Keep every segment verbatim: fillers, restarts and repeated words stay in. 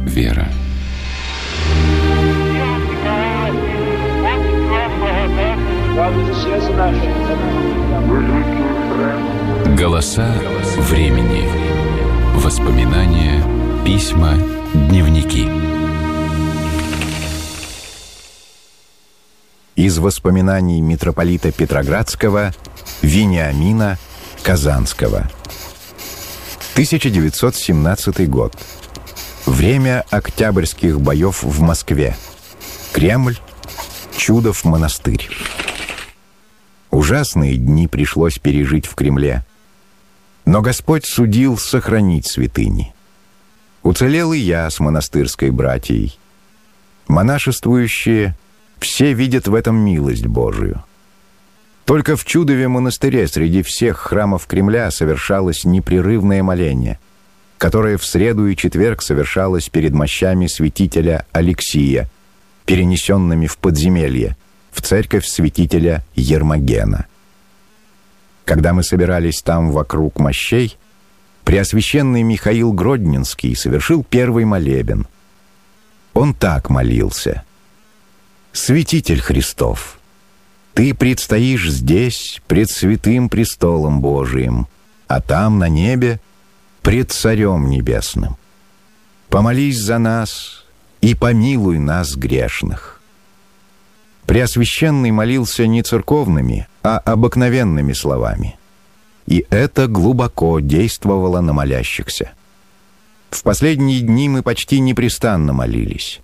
вера. Голоса времени. Воспоминания, письма, дневники. Из воспоминаний митрополита Петроградского Вениамина Казанского. тысяча девятьсот семнадцатый год. Время октябрьских боев в Москве. Кремль. Чудов монастырь. Ужасные дни пришлось пережить в Кремле. Но Господь судил сохранить святыни. Уцелел и я с монастырской братьей. Монашествующие все видят в этом милость Божию. Только в Чудове монастыре среди всех храмов Кремля совершалось непрерывное моление, которое в среду и четверг совершалось перед мощами святителя Алексия, перенесенными в подземелье, в церковь святителя Ермогена. Когда мы собирались там вокруг мощей, преосвященный Михаил Гродненский совершил первый молебен. Он так молился: «Святитель Христов, Ты предстоишь здесь пред святым престолом Божиим, а там, на небе, пред Царем Небесным. Помолись за нас и помилуй нас грешных». Преосвященный молился не церковными, а обыкновенными словами. И это глубоко действовало на молящихся. В последние дни мы почти непрестанно молились.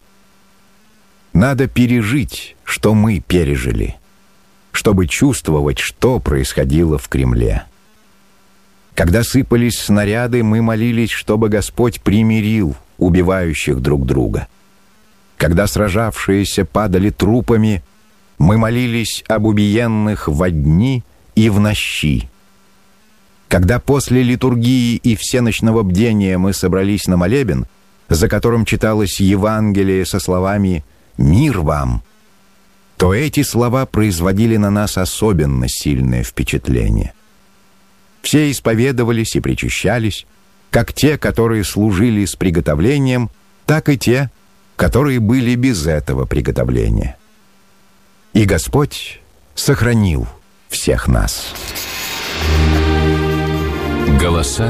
Надо пережить, что мы пережили, чтобы чувствовать, что происходило в Кремле. Когда сыпались снаряды, мы молились, чтобы Господь примирил убивающих друг друга. Когда сражавшиеся падали трупами, мы молились об убиенных во дни и в нощи. Когда после литургии и всеночного бдения мы собрались на молебен, за которым читалось Евангелие со словами «Мир вам», то эти слова производили на нас особенно сильное впечатление. Все исповедовались и причащались, как те, которые служили с приготовлением, так и те, которые были без этого приготовления. И Господь сохранил всех нас. Голоса